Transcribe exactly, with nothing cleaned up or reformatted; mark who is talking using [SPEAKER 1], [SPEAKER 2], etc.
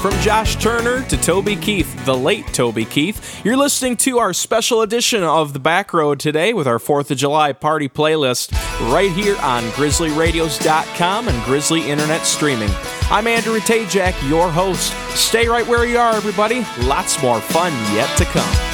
[SPEAKER 1] From Josh Turner to Toby Keith, the late Toby Keith, you're listening to our special edition of The Back Road today with our fourth of July party playlist right here on Grizzly Radios dot com and Grizzly Internet Streaming. I'm Andrew Tajak, your host. Stay right where you are, everybody. Lots more fun yet to come.